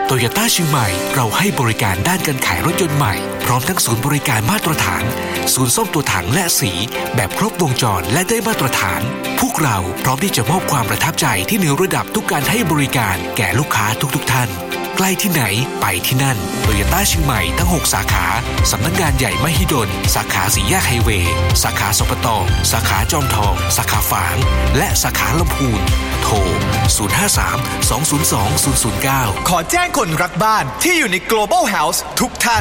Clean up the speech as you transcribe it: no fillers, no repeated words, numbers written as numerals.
โตโยต้าเชียงใหม่เราให้บริการด้านการขายรถยนต์ใหม่พร้อมทั้งศูนย์บริการมาตรฐานศูนย์ซ่อมตัวถังและสีแบบครบวงจรและได้มาตรฐานพวกเราพร้อมที่จะมอบความประทับใจที่เหนือระดับทุกการให้บริการแก่ลูกค้าทุกท่านใกล้ที่ไหนไปที่นั่นโตโยต้าเชียงใหม่ทั้ง6สาขาสำนักงานใหญ่มหิดลสาขาสี่แยกไฮเวย์สาขาสปต.สาขาจอมทองสาขาฝางและสาขาลำพูนโทร053 202 009 ขอแจ้งคนรักบ้านที่อยู่ใน Global House ทุกท่าน